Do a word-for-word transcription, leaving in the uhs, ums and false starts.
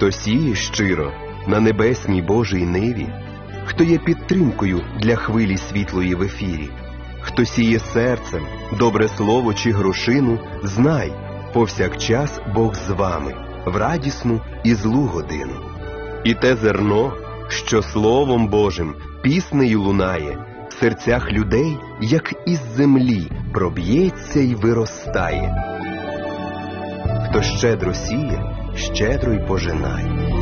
Хто сіє щиро на небесній Божій ниві, хто є підтримкою для хвилі світлої в ефірі, хто сіє серцем добре слово чи грошину, знай, повсякчас Бог з вами, в радісну і злу годину. І те зерно, що Словом Божим піснею лунає, в серцях людей, як із землі, проб'ється й виростає. Хто щедро сіє, щедро й пожинає.